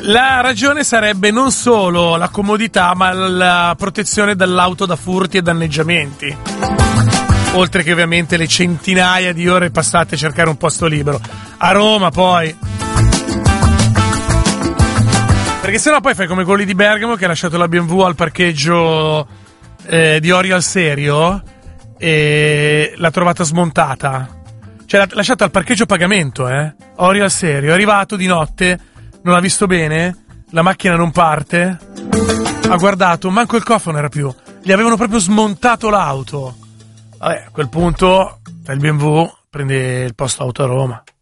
La ragione sarebbe non solo la comodità, ma la protezione dall'auto da furti e danneggiamenti. Oltre che ovviamente le centinaia di ore passate a cercare un posto libero. A Roma poi. Perché sennò poi fai come quelli di Bergamo che ha lasciato la BMW al parcheggio di Orio al Serio e l'ha trovata smontata. Cioè l'ha lasciata al parcheggio a pagamento, Orio al Serio. È arrivato di notte, non l'ha visto bene, la macchina non parte, ha guardato, manco il cofano era più. Gli avevano proprio smontato l'auto. Vabbè, a quel punto il BMW prende il posto auto a Roma.